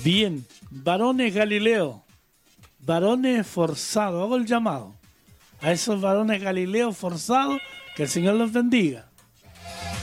Bien, varones Galileo, varones forzados, hago el llamado a esos varones Galileo forzados, que el Señor los bendiga.